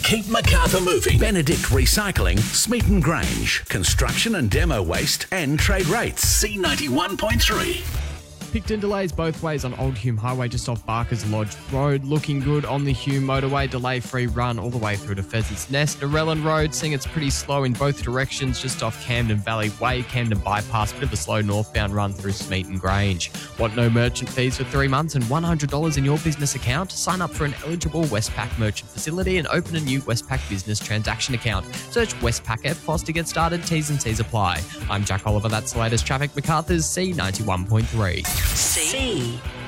Keep Macarthur moving. Benedict Recycling, Smeaton Grange. Construction and demo waste and trade rates. C91.3. Picton delays both ways on Old Hume Highway just off Barker's Lodge Road. Looking good on the Hume motorway. Delay-free run all the way through to Pheasants Nest. Narellan Road, seeing it's pretty slow in both directions just off Camden Valley Way. Camden Bypass, bit of a slow northbound run through Smeaton Grange. Want no merchant fees for 3 months and $100 in your business account? Sign up for an eligible Westpac merchant facility and open a new Westpac business transaction account. Search Westpac EFTPOS to get started. T's and C's apply. I'm Jack Oliver. That's the latest traffic. Macarthur's C91.3. C